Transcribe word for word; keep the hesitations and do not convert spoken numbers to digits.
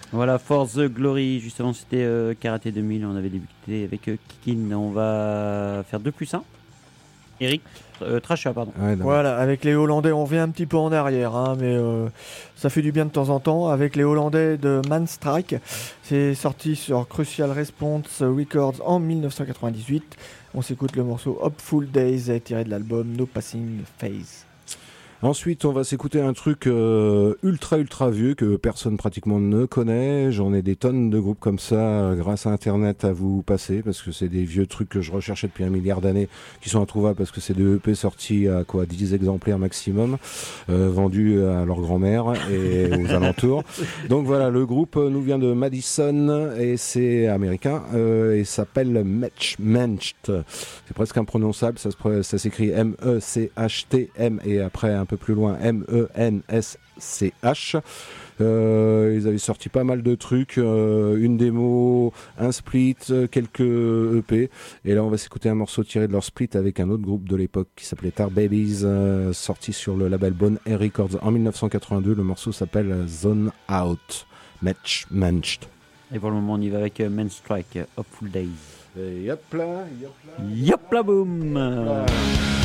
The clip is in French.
Voilà, For the Glory, justement c'était euh, Karaté deux mille, on avait débuté avec euh, Kikin, on va faire deux plus un. Eric, euh, Trasha, pardon. Ouais, voilà, avec les Hollandais, on revient un petit peu en arrière, hein, mais euh, ça fait du bien de temps en temps. Avec les Hollandais de Man Strike, c'est sorti sur Crucial Response Records en dix-neuf cent quatre-vingt-dix-huit. On s'écoute le morceau Hopeful Days, tiré de l'album No Passing Phase. Ensuite, on va s'écouter un truc euh, ultra ultra vieux que personne pratiquement ne connaît. J'en ai des tonnes de groupes comme ça euh, grâce à Internet à vous passer parce que c'est des vieux trucs que je recherchais depuis un milliard d'années qui sont introuvables parce que c'est des E P sortis à quoi dix exemplaires maximum, euh, vendus à leur grand-mère et aux alentours. Donc voilà, le groupe nous vient de Madison et c'est américain euh, et s'appelle Match Menched. C'est presque imprononçable, ça, se, ça s'écrit M E C H T M et après un peu plus loin M E N S C H. Euh, ils avaient sorti pas mal de trucs, euh, une démo, un split, quelques E P, et là on va s'écouter un morceau tiré de leur split avec un autre groupe de l'époque qui s'appelait Tar Babies, euh, sorti sur le label Bone Air Records en dix-neuf cent quatre-vingt-deux. Le morceau s'appelle Zone Out. Match Manched. Et pour le moment on y va avec euh, Man Strike, Hopeful Days. Et hop là, hop là, Yop la boum. hop là.